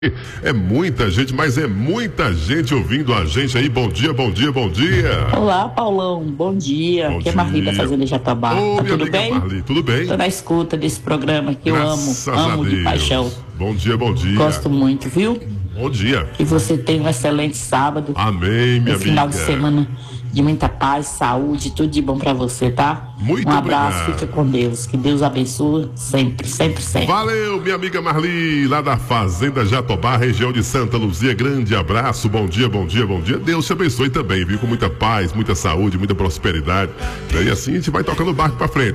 É muita gente, mas é muita gente ouvindo a gente aí. Bom dia, bom dia, bom dia. Olá, Paulão, bom dia. Bom Aqui é dia. Marli da Fazenda Jatobá. Ô, Tá tudo bem? Marli, tudo bem? Tô na escuta desse programa que Graças eu amo de paixão. Bom dia, bom dia. Gosto muito, viu? Bom dia. Que você tenha um excelente sábado. Amém, minha amiga. Final de semana de muita paz, saúde, tudo de bom pra você, tá? Muito um abraço, obrigado. Fica com Deus. Que Deus abençoe sempre, sempre, sempre. Valeu, minha amiga Marli, lá da Fazenda Jatobá, região de Santa Luzia. Grande abraço, bom dia, bom dia, bom dia. Deus te abençoe também, viu? Com muita paz, muita saúde, muita prosperidade. E assim a gente vai tocando o barco pra frente.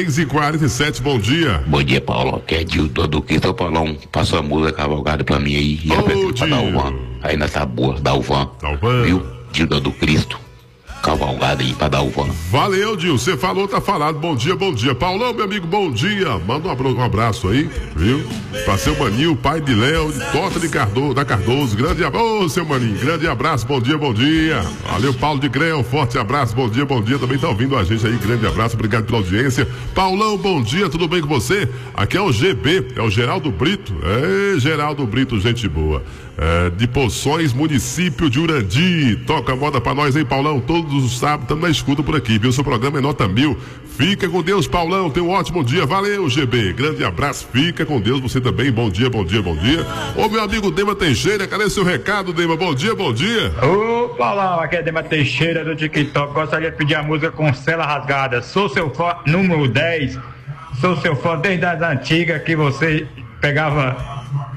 6h47, bom dia. Bom dia, Paulo. Aqui é Dilton do Quinto Paulão. Passou a música cavalgada pra mim aí. E apresenta pra Dalvan. Aí na Tabua, Dalvan. Viu? Dilton do Cristo. Cavalgada aí pra Dalvan. Valeu, Dil. Você falou, tá falado. Bom dia, bom dia. Paulão, meu amigo, bom dia. Manda um abraço aí, viu? Pra seu Maninho, pai de Léo, de Tota de Cardoso, da Cardoso. Grande abraço. Ô, seu Maninho, grande abraço. Bom dia, bom dia. Valeu, Paulo de Creu. Forte abraço. Bom dia, bom dia. Também tá ouvindo a gente aí. Grande abraço. Obrigado pela audiência. Paulão, bom dia. Tudo bem com você? Aqui é o GB. É o Geraldo Brito. É, Geraldo Brito, gente boa. De Poções, município de Urandi. Toca a moda pra nós aí, Paulão. Todos os sábados estamos na escuta por aqui, viu? Seu programa é nota 1000. Fica com Deus, Paulão. Tenha um ótimo dia. Valeu, GB. Grande abraço. Fica com Deus. Você também. Bom dia, bom dia, bom dia. Ô, meu amigo Dema Teixeira, cadê seu recado, Dema? Bom dia, bom dia. Ô, Paulão, aqui é Dema Teixeira do TikTok. Gostaria de pedir a música Cela Rasgada. Sou seu fã, número 10. Sou seu fã desde as antigas que você pegava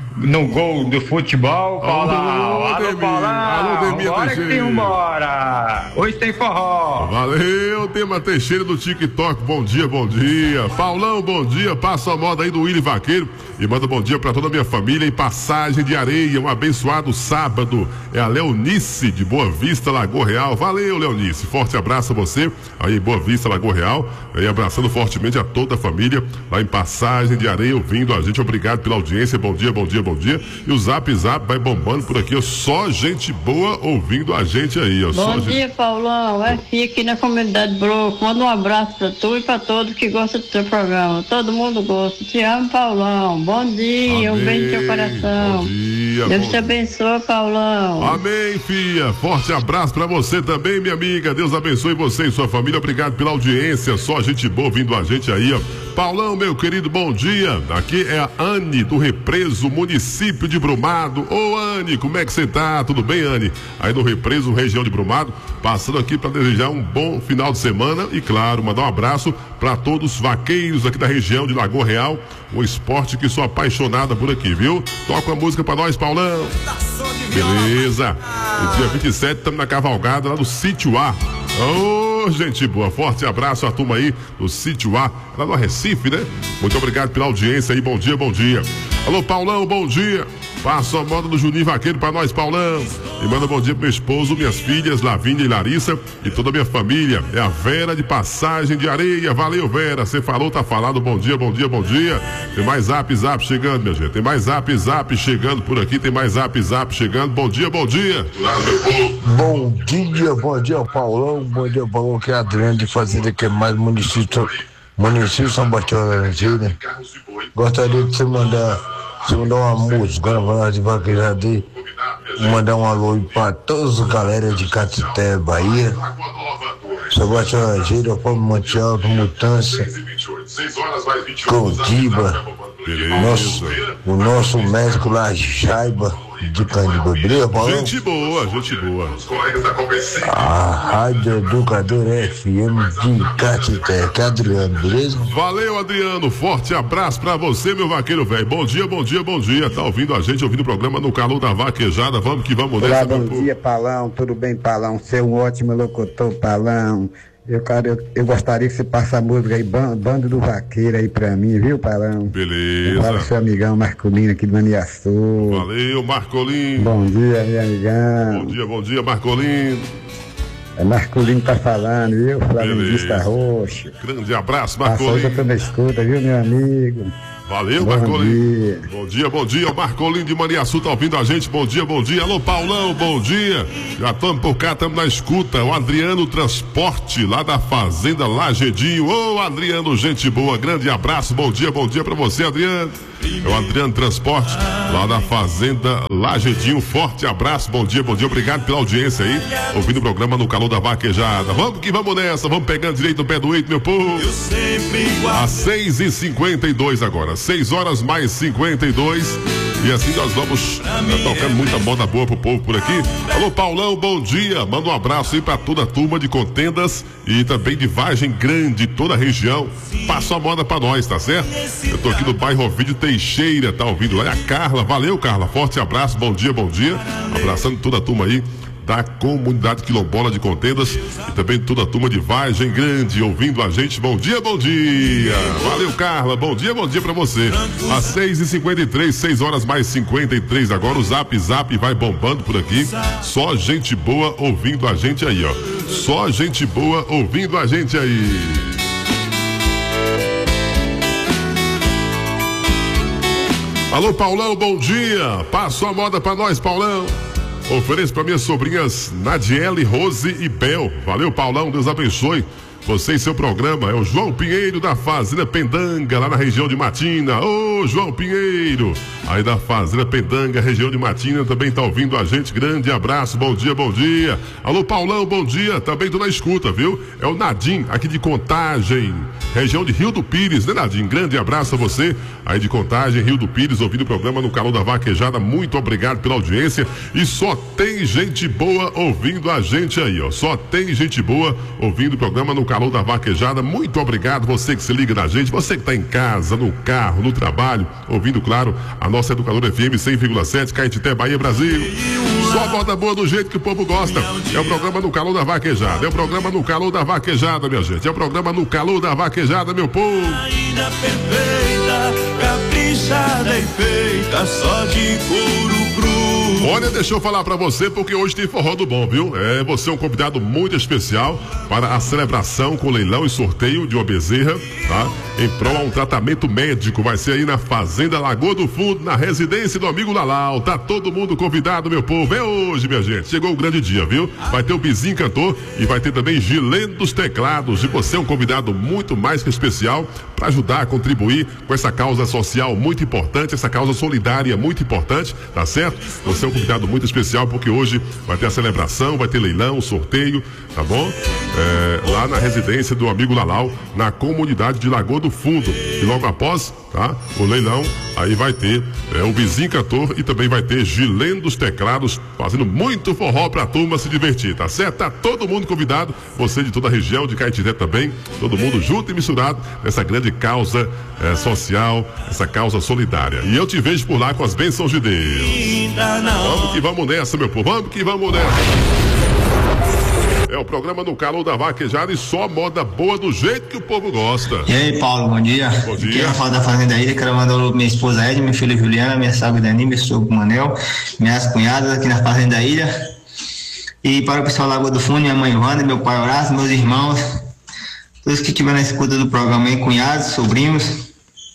no gol do futebol, Paulão. Alô, Paulão. Alô, Deminha Bora que tem embora. Hoje tem forró. Valeu, Dema Teixeira do TikTok. Bom dia, bom dia. Paulão, bom dia. Passa a moda aí do Willy Vaqueiro e manda bom dia pra toda a minha família em Passagem de Areia. Um abençoado sábado. É a Leonice de Boa Vista, Lagoa Real. Valeu, Leonice. Forte abraço a você aí em Boa Vista, Lagoa Real. E abraçando fortemente a toda a família lá em Passagem de Areia, ouvindo a gente. Obrigado pela audiência. Bom dia, bom dia, bom dia. E o Zap vai bombando por aqui, ó. Só gente boa ouvindo a gente aí, ó. Bom dia, Paulão. É Fia aqui na comunidade Broco. Manda um abraço pra tu e pra todos que gostam do teu programa. Todo mundo gosta. Te amo, Paulão. Bom dia. Amém. Um beijo no teu coração. Bom dia. Deus te abençoe, Paulão. Amém, filha. Forte abraço pra você também, minha amiga. Deus abençoe você e sua família. Obrigado pela audiência. Só gente boa ouvindo a gente aí, ó. Paulão, meu querido, bom dia. Aqui é a Anne do Represo, município de Brumado. Ô, Anne, como é que você tá? Tudo bem, Anne? Aí no Represo, região de Brumado, passando aqui para desejar um bom final de semana e, claro, mandar um abraço para todos os vaqueiros aqui da região de Lagoa Real, um esporte que sou apaixonada por aqui, viu? Toca uma música para nós, Paulão. Beleza. E dia 27 estamos na cavalgada lá do Sítio A. Ô, gente boa, forte abraço à turma aí do Sítio A, lá no Recife, né? Muito obrigado pela audiência aí, bom dia, bom dia. Alô, Paulão, bom dia. Passa a moda do Juninho Vaqueiro pra nós, Paulão. E manda bom dia pro meu esposo, minhas filhas, Lavínia e Larissa, e toda a minha família. É a Vera de Passagem de Areia. Valeu, Vera. Você falou, tá falado. Bom dia, bom dia, bom dia. Tem mais zap chegando, minha gente. Tem mais zap chegando por aqui. Tem mais zap chegando. Bom dia, bom dia. Bom dia, Paulão. Bom dia, Paulão, que é Adriano de Fazenda, que é mais município São Bastião, né? Gostaria de você mandar uma música pra nós de vaquejada aí. Mandar um alô aí pra todas as galera de Catité, Bahia. Sebastião Laranjeira, Paulo Montiel, Mutância, Coldiba, o nosso médico lá, Jaiba, de Candidobril, Paulo. Gente boa, gente boa. A Rádio Educadora FM de Catité, que é Adriano, beleza? Valeu, Adriano. Forte abraço pra você, meu vaqueiro velho. Bom dia, bom dia, bom dia. Tá ouvindo a gente, ouvindo o programa no calor da vaquejada. Vamos que vamos nessa. Olá, bom dia, Paulão. Tudo bem, Paulão? Você é um ótimo locutor, Paulão. Eu gostaria que você passasse a música aí, Bando do Vaqueiro aí pra mim, viu, Paulão? Beleza. Fala seu amigão Marcolino aqui de Maniaçu. Valeu, Marcolino. Bom dia, meu amigão. Bom dia, Marcolino. É Marcolino tá falando, viu? Flamenguista roxo. Grande abraço, Marcolino. Hoje eu tô na escuta, viu, meu amigo? Valeu, Marcolino. Bom dia, o Marcolino de Maniaçu tá ouvindo a gente. Bom dia. Alô, Paulão, bom dia. Já estamos por cá, estamos na escuta. O Adriano Transporte, lá da Fazenda Lagedinho. Ô, Adriano, gente boa, grande abraço. Bom dia pra você, Adriano. É o Adriano Transporte, lá da Fazenda Lagedinho. Forte abraço, bom dia, obrigado pela audiência aí, ouvindo o programa no calor da vaquejada. Vamos que vamos nessa, vamos pegando direito no pé do eito, meu povo. Às 6h52 agora, 6 horas mais 52. E assim nós vamos tocando muita moda boa pro povo por aqui. Alô, Paulão, bom dia. Manda um abraço aí pra toda a turma de Contendas e também de Vargem Grande, toda a região. Passa a moda pra nós, tá certo? Eu tô aqui no bairro Ovídio Teixeira, tá ouvindo lá? É a Carla, valeu, Carla. Forte abraço, bom dia. Abraçando toda a turma aí da comunidade quilombola de Contendas e também toda a turma de Vargem Grande ouvindo a gente. Bom dia. Valeu, Carla, bom dia pra você. Às 6h53, 6 horas mais 53 agora, o Zap vai bombando por aqui. Só gente boa ouvindo a gente aí, ó. Só gente boa ouvindo a gente aí. Alô, Paulão, bom dia. Passa a moda pra nós, Paulão. Ofereço para minhas sobrinhas Nadiele, Rose e Bel. Valeu, Paulão, Deus abençoe você e seu programa. É o João Pinheiro da Fazenda Pendanga, lá na região de Matina. Ô, João Pinheiro, aí da Fazenda Pendanga, região de Matina, também tá ouvindo a gente. Grande abraço, bom dia. Alô, Paulão, bom dia. Também tô na escuta, viu? É o Nadim, aqui de Contagem, região de Rio do Pires, né, Nadim? Grande abraço a você aí de Contagem, Rio do Pires, ouvindo o programa no calor da vaquejada. Muito obrigado pela audiência. E só tem gente boa ouvindo a gente aí, ó. Só tem gente boa ouvindo o programa no calor da vaquejada. Muito obrigado, você que se liga na gente, você que tá em casa, no carro, no trabalho, ouvindo, claro, a nossa Educadora FM 100,7, Caetité, Bahia, Brasil. Só moda boa do jeito que o povo gosta. É o programa no calor da vaquejada. É o programa no calor da vaquejada, minha gente. É o programa no calor da vaquejada, meu povo. Ainda perfeita, caprichada e feita só de couro cru. Olha, deixa eu falar pra você, porque hoje tem forró do bom, viu? Você é um convidado muito especial para a celebração com leilão e sorteio de uma bezerra, tá? Em prol a um tratamento médico. Vai ser aí na Fazenda Lagoa do Fundo, na residência do amigo Lalau. Tá todo mundo convidado, meu povo. É hoje, minha gente. Chegou o grande dia, viu? Vai ter o Bizinho Cantor e vai ter também Gilene dos Teclados. E você é um convidado muito mais que especial para ajudar a contribuir com essa causa social muito importante, essa causa solidária muito importante, tá certo? Você é um convidado muito especial porque hoje vai ter a celebração, vai ter leilão, sorteio, tá bom? Lá na residência do amigo Lalau, na comunidade de Lagoa do Fundo. E logo após, tá? O leilão, aí vai ter o Bizinho Cantor e também vai ter Gilene dos Teclados fazendo muito forró pra turma se divertir, tá certo? Tá todo mundo convidado, você de toda a região de Caetité também, todo mundo junto e misturado nessa grande causa social, essa causa solidária. E eu te vejo por lá com as bênçãos de Deus. Vamos que vamos nessa, meu povo, vamos que vamos nessa. É o programa no calor da vaquejada e só moda boa do jeito que o povo gosta. E aí, Paulo, bom dia. Bom dia. Aqui é a Rafael da Fazenda Ilha, quero mandar minha esposa Ed, minha filha Juliana, minha sogra Dani, meu sogro Manel, minhas cunhadas aqui na Fazenda Ilha. E para o pessoal Lagoa do Fundo, minha mãe Wanda, meu pai Horácio, meus irmãos, todos que estiveram na escuta do programa aí, cunhados, sobrinhos.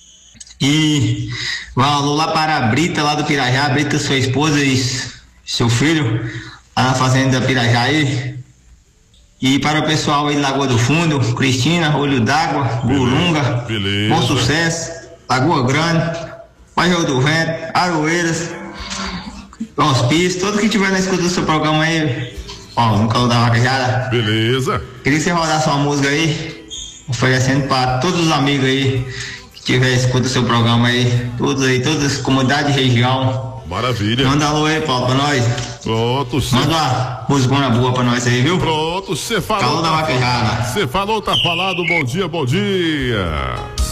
E um alô lá para a Brita, lá do Pirajá, Brita, sua esposa e seu filho, lá na Fazenda Pirajá aí. E para o pessoal aí de Lagoa do Fundo, Cristina, Olho d'Água, Burunga, Bom Sucesso, Lagoa Grande, Major do Vento, Aroeiras, Hospício, todos que estiver na escuta do seu programa aí, ó, no calor da vaquejada. Beleza. Queria que você rodasse uma música aí, oferecendo para todos os amigos aí que tiver escuta do seu programa aí, todos aí, todas as comunidades e região. Maravilha. Manda alô aí, Paulo, pra nós. Pronto, manda uma musicona boa pra nós aí, viu? Pronto, você falou. Calor da vaquejada. Você falou, tá falado. Bom dia, bom dia.